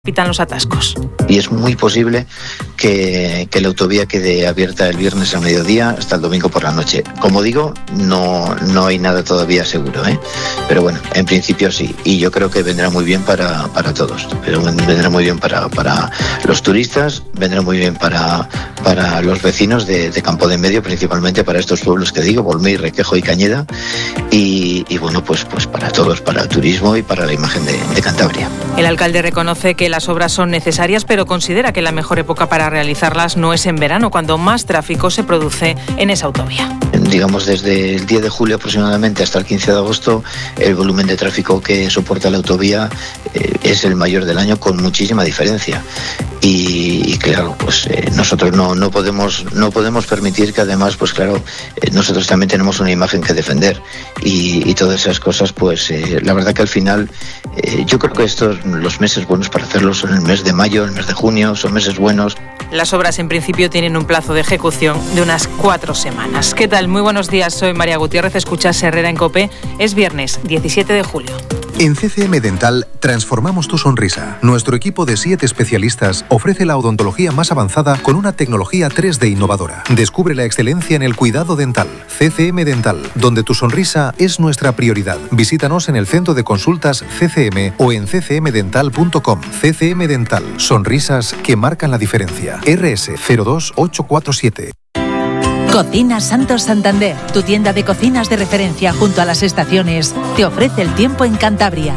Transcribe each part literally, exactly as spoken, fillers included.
Pitan los atascos. Y es muy posible que, que la autovía quede abierta el viernes al mediodía hasta el domingo por la noche. Como digo, no, no hay nada todavía seguro, ¿eh? Pero bueno, en principio sí. Y yo creo que vendrá muy bien para, para todos. Pero vendrá muy bien para, para los turistas, vendrá muy bien para, para los vecinos de, de Campo de Medio, principalmente para estos pueblos que digo, Volmey, Requejo y Cañeda. Y, y bueno, pues, pues para todos, para el turismo y para la imagen de, de Cantabria. El alcalde reconoce que las obras son necesarias, pero considera que la mejor época para realizarlas no es en verano, cuando más tráfico se produce en esa autovía. Digamos, desde el diez de julio aproximadamente hasta el quince de agosto, el volumen de tráfico que soporta la autovía eh, es el mayor del año, con muchísima diferencia. Y, y claro, pues eh, nosotros no, no podemos no podemos permitir que además, pues claro, eh, nosotros también tenemos una imagen que defender y, y todas esas cosas, pues eh, la verdad que al final eh, yo creo que estos los meses buenos para hacerlo son el mes de mayo, el mes de junio, son meses buenos. Las obras en principio tienen un plazo de ejecución de unas cuatro semanas. ¿Qué tal? Muy buenos días, soy María Gutiérrez, escuchas Herrera en COPE. Es viernes diecisiete de julio. En C C M Dental transformamos tu sonrisa. Nuestro equipo de siete especialistas ofrece la odontología más avanzada con una tecnología tres D innovadora. Descubre la excelencia en el cuidado dental. C C M Dental, donde tu sonrisa es nuestra prioridad. Visítanos en el centro de consultas C C M o en c c m dental punto com. C C M Dental, sonrisas que marcan la diferencia. R S cero dos ocho cuatro siete. Cocinas Santos Santander, tu tienda de cocinas de referencia junto a las estaciones, te ofrece el tiempo en Cantabria.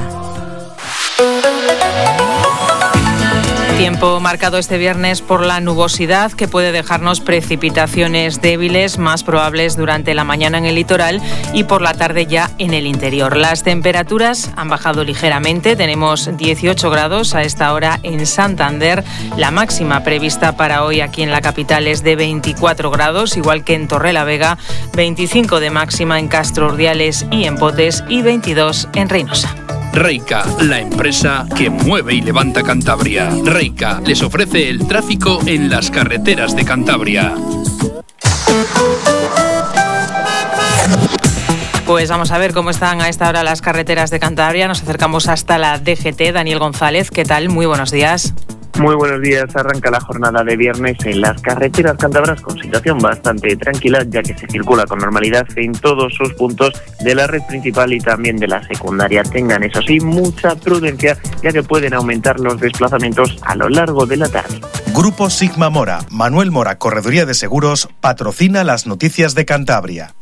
Tiempo marcado este viernes por la nubosidad, que puede dejarnos precipitaciones débiles, más probables durante la mañana en el litoral y por la tarde ya en el interior. Las temperaturas han bajado ligeramente, tenemos dieciocho grados a esta hora en Santander. La máxima prevista para hoy aquí en la capital es de veinticuatro grados, igual que en Torrelavega, veinticinco de máxima en Castro Urdiales y en Potes y veintidós en Reynosa. Reica, la empresa que mueve y levanta Cantabria. Reica les ofrece el tráfico en las carreteras de Cantabria. Pues vamos a ver cómo están a esta hora las carreteras de Cantabria. Nos acercamos hasta la D G T. Daniel González, ¿qué tal? Muy buenos días. Muy buenos días. Arranca la jornada de viernes en las carreteras cántabras con situación bastante tranquila, ya que se circula con normalidad en todos sus puntos de la red principal y también de la secundaria. Tengan, eso sí, mucha prudencia, ya que pueden aumentar los desplazamientos a lo largo de la tarde. Grupo Sigma Mora, Manuel Mora, Correduría de Seguros, patrocina las noticias de Cantabria.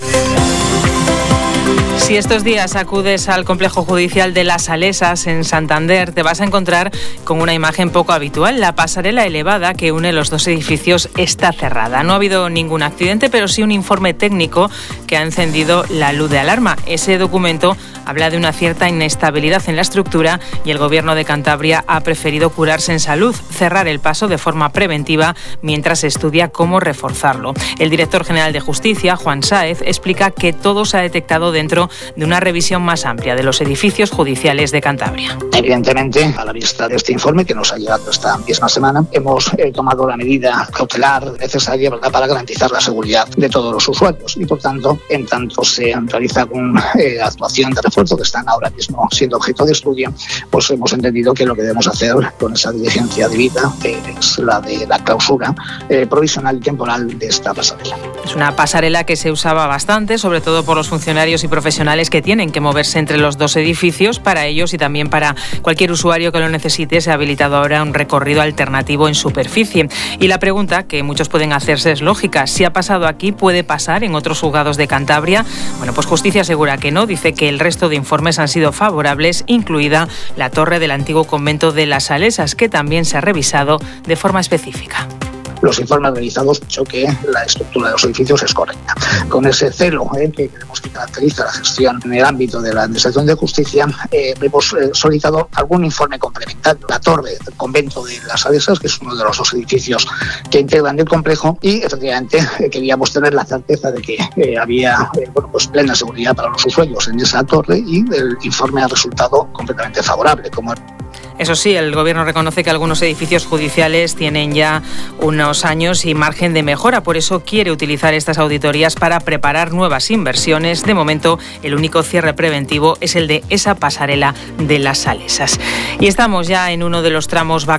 Si estos días acudes al complejo judicial de Las Salesas en Santander, te vas a encontrar con una imagen poco habitual. La pasarela elevada que une los dos edificios está cerrada. No ha habido ningún accidente, pero sí un informe técnico que ha encendido la luz de alarma. Ese documento habla de una cierta inestabilidad en la estructura y el Gobierno de Cantabria ha preferido curarse en salud, cerrar el paso de forma preventiva mientras estudia cómo reforzarlo. El director general de Justicia, Juan Sáez, explica que todo se ha detectado dentro de una revisión más amplia de los edificios judiciales de Cantabria. Evidentemente, a la vista de este informe que nos ha llegado esta misma semana, hemos eh, tomado la medida cautelar necesaria, ¿verdad?, para garantizar la seguridad de todos los usuarios y, por tanto, en tanto se realiza alguna eh, actuación de refuerzo que están ahora mismo siendo objeto de estudio, pues hemos entendido que lo que debemos hacer con esa diligencia debida es la de la clausura eh, provisional y temporal de esta pasarela. Es una pasarela que se usaba bastante, sobre todo por los funcionarios y profesionales que tienen que moverse entre los dos edificios. Para ellos y también para cualquier usuario que lo necesite, se ha habilitado ahora un recorrido alternativo en superficie. Y la pregunta que muchos pueden hacerse es lógica: si ha pasado aquí, ¿puede pasar en otros juzgados de Cantabria? Bueno, pues Justicia asegura que no. Dice que el resto de informes han sido favorables, incluida la torre del antiguo convento de Las Salesas, que también se ha revisado de forma específica. Los informes realizados han dicho que la estructura de los edificios es correcta. Con ese celo eh, que creemos que caracteriza la gestión en el ámbito de la Administración de Justicia, eh, hemos eh, solicitado algún informe complementario. La torre del convento de Las Salesas, que es uno de los dos edificios que integran el complejo, y efectivamente eh, queríamos tener la certeza de que eh, había eh, bueno, pues plena seguridad para los usuarios en esa torre, y el informe ha resultado completamente favorable. Como Eso sí, el Gobierno reconoce que algunos edificios judiciales tienen ya unos años y margen de mejora. Por eso quiere utilizar estas auditorías para preparar nuevas inversiones. De momento, el único cierre preventivo es el de esa pasarela de Las Salesas. Y estamos ya en uno de los tramos vacacionales